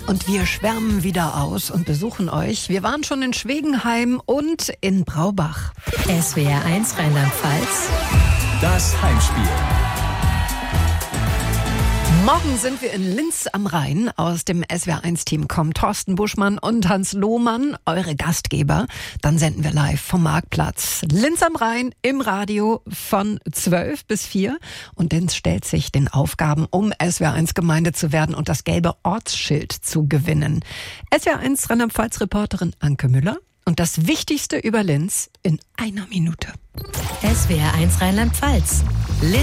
Und wir schwärmen wieder aus und besuchen euch. Wir waren schon in Schwegenheim und in Braubach. SWR1 Rheinland-Pfalz. Das Heimspiel. Morgen sind wir in Linz am Rhein. Aus dem SWR1-Team kommen Thorsten Buschmann und Hans Lohmann, eure Gastgeber. Dann senden wir live vom Marktplatz. Linz am Rhein im Radio von 12 bis 4. Und Linz stellt sich den Aufgaben, um SWR1-Gemeinde zu werden und das gelbe Ortsschild zu gewinnen. SWR1 Rheinland-Pfalz-Reporterin Anke Müller. Und das Wichtigste über Linz in einer Minute. SWR1 Rheinland-Pfalz. Linz